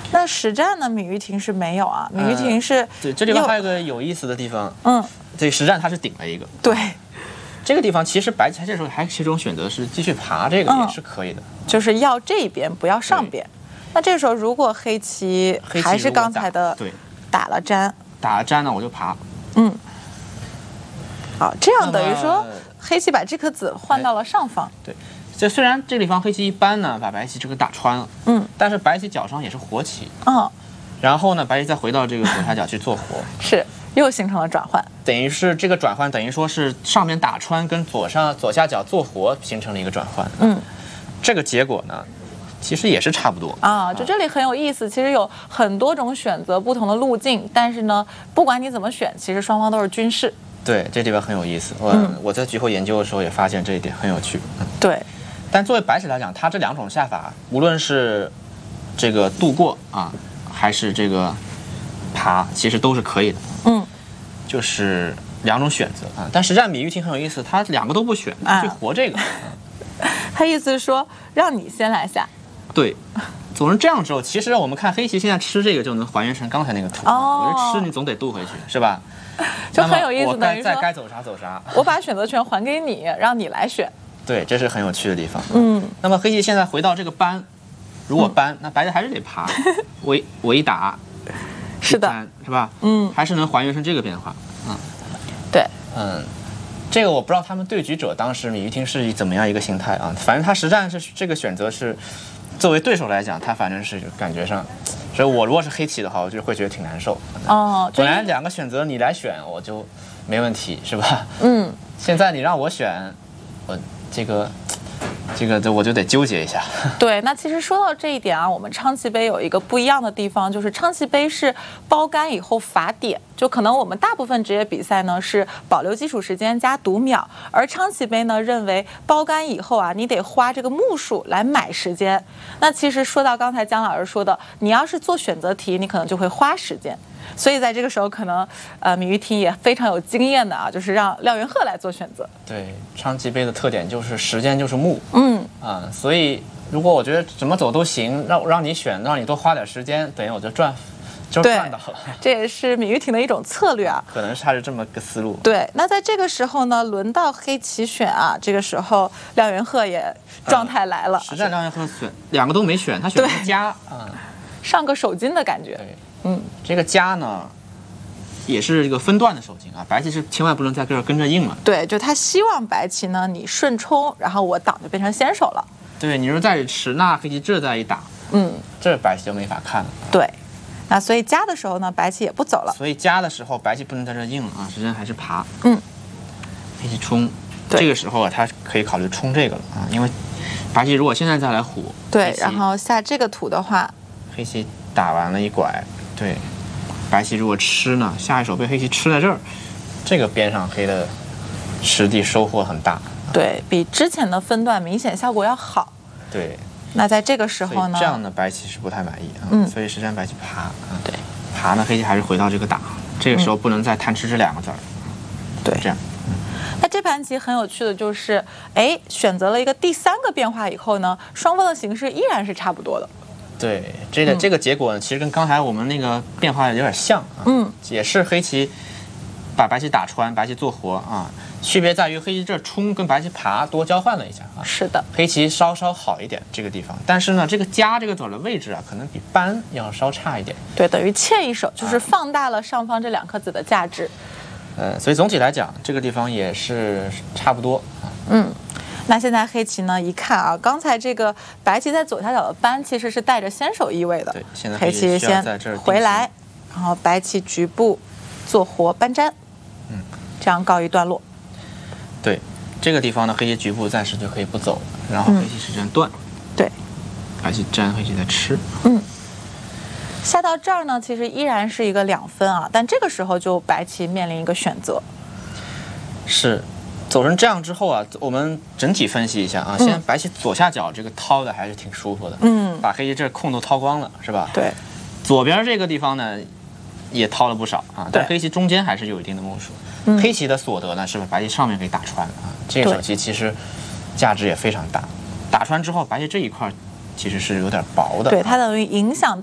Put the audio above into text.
那实战呢，芈玉婷是没有啊，芈玉婷是对，这地方还有个有意思的地方，对，实战他是顶了一个， 对。 这个地方其实白棋这时候还是一种选择，是继续爬，这个也是可以的， 就是要这边不要上边。那这个时候如果黑棋还是刚才的对打了粘呢，我就爬。 好，这样等于说黑棋把这颗子换到了上方。 对，这虽然这地方黑棋一般呢把白棋这个打穿了，但是白棋角上也是活棋，然后呢白棋再回到这个左下角去做活， 是。又形成了转换， 等于是这个转换，等于说是上面打穿跟左下角做活形成了一个转换。这个结果呢，其实也是差不多啊。就这里很有意思，其实有很多种选择，不同的路径，但是呢，不管你怎么选，其实双方都是军事。 对，这地方很有意思。我在局后研究的时候也发现这一点很有趣。 对。 但作为白棋来讲，它这两种下法，无论是这个渡过啊，还是这个爬，其实都是可以的。就是两种选择啊，但实战芈玉婷很有意思，他两个都不选，去活这个。 他意思是说让你先来下。 对，总是这样之后，其实我们看黑棋现在吃这个就能还原成刚才那个图。我这吃你总得渡回去，是吧？ 就很有意思。 我该走啥走啥。 我把选择权还给你，让你来选。 对，这是很有趣的地方。那么黑棋现在回到这个搬，如果搬，那白棋还是得爬。我一打。 是的， 是吧？还是能还原成这个变化。 对， 这个我不知道他们对局者当时芈玉婷是怎么样一个心态啊？反正他实战是这个选择是，作为对手来讲，他反正是感觉上，所以我如果是黑棋的话，我就会觉得挺难受。本来两个选择你来选，我就没问题，是吧？现在你让我选，我这个我就得纠结一下。 对，那其实说到这一点啊，我们昌棋杯有一个不一样的地方，就是昌棋杯是包干以后罚点，就可能我们大部分职业比赛呢是保留基础时间加读秒，而昌棋杯呢认为包干以后啊，你得花这个目数来买时间。那其实说到刚才姜老师说的，你要是做选择题，你可能就会花时间。所以在这个时候，可能芈玉婷也非常有经验的啊，就是让廖元鹤来做选择。 对，昌棋杯的特点就是时间就是目，所以如果我觉得怎么走都行，让你选，让你多花点时间，等于我就赚到了。 这也是芈玉婷的一种策略啊， 可能是他是这么个思路。 对，那在这个时候呢，轮到黑棋选啊，这个时候廖元鹤也状态来了， 实战廖元鹤选两个都没选，他选了加上个手筋的感觉。 这个加呢，也是一个分段的手筋啊，白棋是千万不能在这儿跟着硬了。 对，就他希望白棋呢，你顺冲，然后我挡就变成先手了。 对，你说在这吃，那黑棋这再一打，这白棋就没法看了。 对，那所以加的时候呢，白棋也不走了。 所以加的时候，白棋不能在这儿硬了啊，实际上还是爬。黑棋冲，这个时候啊，他可以考虑冲这个了啊，因为白棋如果现在再来虎， 对，然后下这个土的话， 黑棋打完了一拐。对，白棋如果吃呢，下一手被黑棋吃在这儿，这个边上黑的实地收获很大， 对比之前的分段明显效果要好。 对， 那在这个时候呢， 这样的白棋是不太满意所以实战白棋爬对， 爬呢黑棋还是回到这个打，这个时候不能再贪吃这两个字儿。 对， 这样。 那这盘棋很有趣的就是，选择了一个第三个变化以后呢，双方的形势依然是差不多的。 对，这个结果呢，其实跟刚才我们那个变化有点像啊，也是黑棋把白棋打穿，白棋做活啊，区别在于黑棋这冲跟白棋爬多交换了一下啊， 是的， 黑棋稍好一点这个地方，但是呢，这个加这个子的位置啊，可能比搬要稍差一点， 对，等于欠一手，就是放大了上方这两颗子的价值， 所以总体来讲，这个地方也是差不多啊， 那现在黑棋呢？一看啊，刚才这个白棋在左下角的搬其实是带着先手意味的。 对，现在黑棋先回来，然后白棋局部做活搬粘，这样告一段落。 对，这个地方呢，黑棋局部暂时就可以不走，然后黑棋实战断。 对， 白棋粘，黑棋在吃。 下到这儿呢，其实依然是一个2分啊，但这个时候就白棋面临一个选择。 是。走成这样之后啊，我们整体分析一下啊。现在白棋左下角这个掏的还是挺舒服的，把黑棋这空都掏光了，是吧？ 对。 左边这个地方呢，也掏了不少啊，但黑棋中间还是有一定的目数。黑棋的所得呢，是把白棋上面给打穿了啊。这个手棋其实价值也非常大，打穿之后，白棋这一块其实是有点薄的。 对，它等于影响